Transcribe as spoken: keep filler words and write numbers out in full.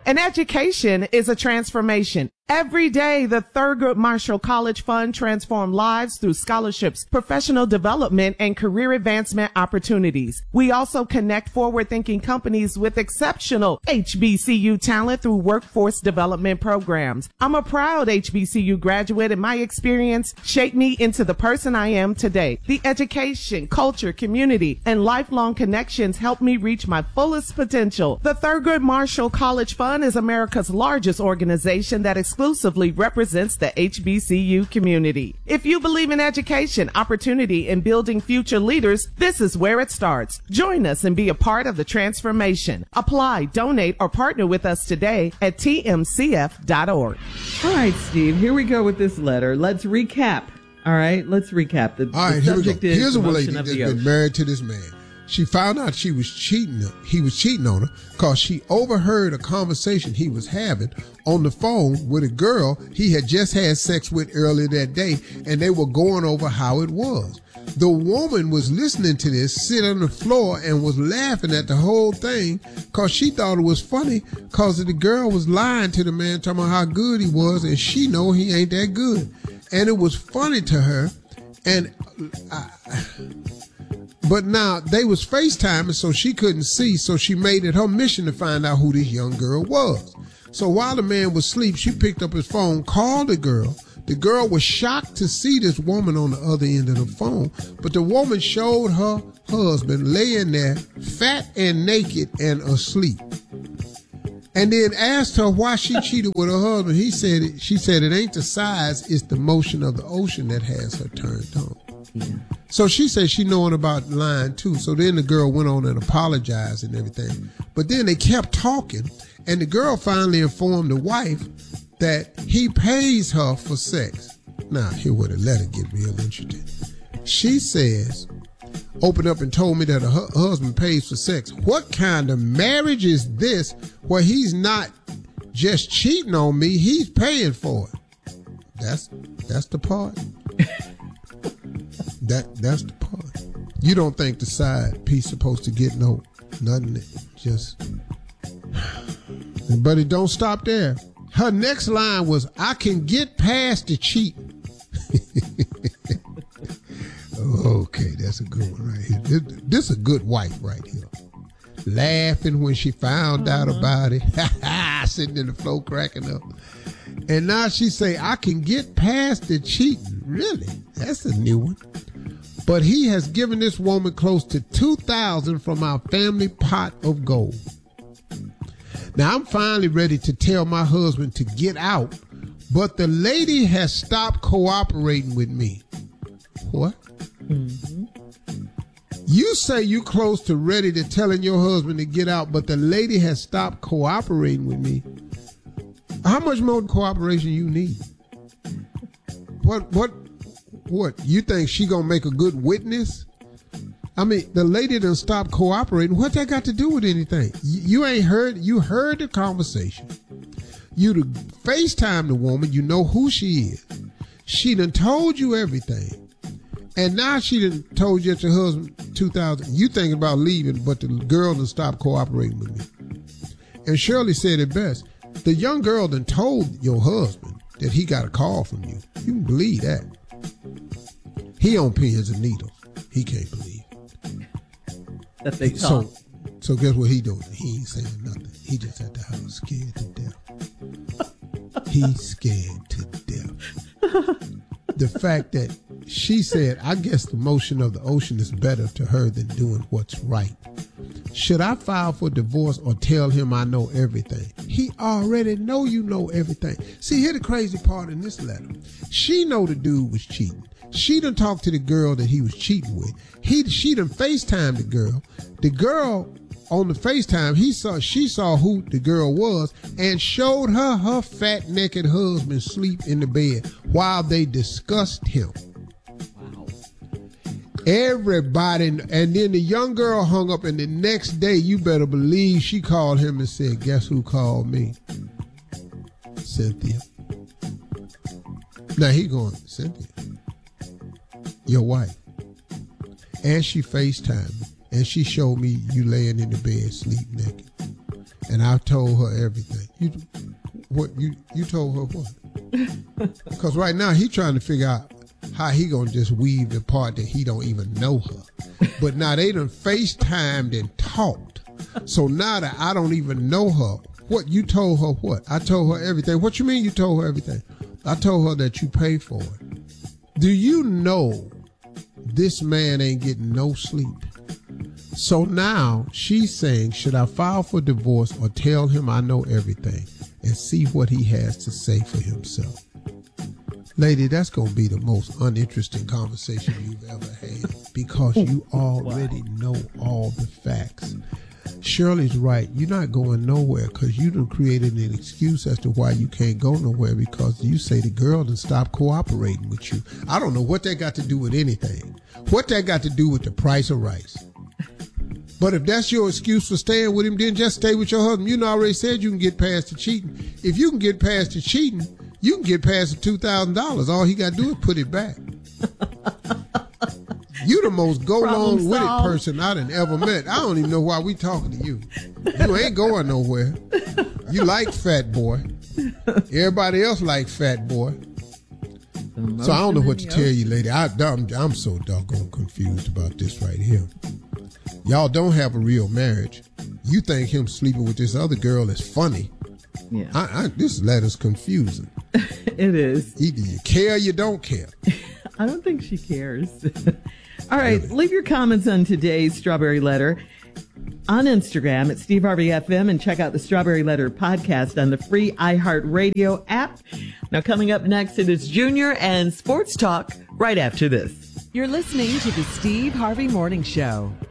An education is a transformation. Every day, the Thurgood Marshall College Fund transforms lives through scholarships, professional development, and career advancement opportunities. We also connect forward-thinking companies with exceptional H B C U talent through workforce development programs. I'm a proud H B C U graduate, and my experience shaped me into the person I am today. The education, culture, community, and lifelong connections help me reach my fullest potential. The Thurgood Marshall College Fund is America's largest organization that exclusively represents the H B C U community. If you believe in education, opportunity, and building future leaders, this is where it starts. Join us and be a part of the transformation. Apply, donate, or partner with us today at T M C F dot org. All right, Steve, here we go with this letter. Let's recap. All right, let's recap. The, All right, the here we go. subject is Here's a the lady motion that's of the been ocean. married to this man. She found out she was cheating. He was cheating on her because she overheard a conversation he was having on the phone with a girl he had just had sex with earlier that day, and they were going over how it was. The woman was listening to this, sitting on the floor, and was laughing at the whole thing because she thought it was funny because the girl was lying to the man, talking about how good he was, and she know he ain't that good. And it was funny to her, and I... But now they was FaceTiming, so she couldn't see, so she made it her mission to find out who this young girl was. So while the man was asleep, she picked up his phone, called the girl. The girl was shocked to see this woman on the other end of the phone, but the woman showed her husband laying there, fat and naked and asleep. And then asked her why she cheated with her husband. He said, it, she said, it ain't the size, it's the motion of the ocean that has her turned on. Yeah. So she said she knowing about lying too. So then the girl went on and apologized and everything. But then they kept talking, and the girl finally informed the wife that he pays her for sex. Now, here where the letter get real interesting. She says, opened up and told me that her husband pays for sex. What kind of marriage is this where he's not just cheating on me, he's paying for it? That's that's the part. That that's the part. You don't think the side piece supposed to get no nothing, just. But it don't stop there. Her next line was, "I can get past the cheating." Okay, that's a good one right here. This, this is a good wife right here. Laughing when she found uh-huh. out about it. Sitting in the floor cracking up. And now she say, "I can get past the cheating." Really? That's a new one. But he has given this woman close to two thousand dollars from our family pot of gold. Now, I'm finally ready to tell my husband to get out, but the lady has stopped cooperating with me. What? Mm-hmm. You say you close to ready to telling your husband to get out, but the lady has stopped cooperating with me. How much more cooperation you need? What, what, what? You think she gonna make a good witness? I mean, the lady done stopped cooperating. What that got to do with anything? You, you ain't heard, you heard the conversation. You done FaceTime the woman, you know who she is. She done told you everything. And now she done told you that your husband, two thousand, you thinking about leaving, but the girl done stopped cooperating with me. And Shirley said it best. The young girl done told your husband that he got a call from you. You can believe that. He on pins and needles. He can't believe it. That they talk. So, so guess what he doing? He ain't saying nothing. He just at the house scared to death. He's scared to death. The fact that she said, I guess the motion of the ocean is better to her than doing what's right. Should I file for divorce or tell him I know everything? He already know you know everything. See, here the crazy part in this letter. She know the dude was cheating. She done talked to the girl that he was cheating with. He, she done FaceTimed the girl. The girl on the FaceTime, he saw, she saw who the girl was and showed her her fat naked husband sleep in the bed while they discussed him. Wow. Everybody, and then the young girl hung up, and the next day, you better believe she called him and said, guess who called me? Cynthia. Now he going, Cynthia, your wife. And she FaceTimed me. And she showed me you laying in the bed, sleep naked. And I told her everything. You what you you told her what? Because right now he trying to figure out how he gonna just weave the part that he don't even know her. But now they done FaceTimed and talked. So now that I don't even know her, what you told her what? I told her everything. What you mean you told her everything? I told her that you paid for it. Do you know this man ain't getting no sleep? So now she's saying, should I file for divorce or tell him I know everything and see what he has to say for himself? Lady, that's going to be the most uninteresting conversation you've ever had because you already know all the facts. Shirley's right. You're not going nowhere because you done created an excuse as to why you can't go nowhere because you say the girl done stopped cooperating with you. I don't know what that got to do with anything. What that got to do with the price of rice. But if that's your excuse for staying with him, then just stay with your husband. You know, I already said you can get past the cheating. If you can get past the cheating, you can get past the two thousand dollars. All he got to do is put it back. You the most go along with it person I done ever met. I don't even know why we talking to you. You ain't going nowhere. You like Fat Boy. Everybody else like Fat Boy. So I don't know what to tell you, lady. I, I'm, I'm so doggone confused about this right here. Y'all don't have a real marriage. You think him sleeping with this other girl is funny. Yeah. I, I, this letter's confusing. It is. Either you care or you don't care. I don't think she cares. All right. Really? Leave your comments on today's Strawberry Letter on Instagram at Steve Harvey F M and check out the Strawberry Letter podcast on the free iHeartRadio app. Now, coming up next, it is Junior and Sports Talk right after this. You're listening to the Steve Harvey Morning Show.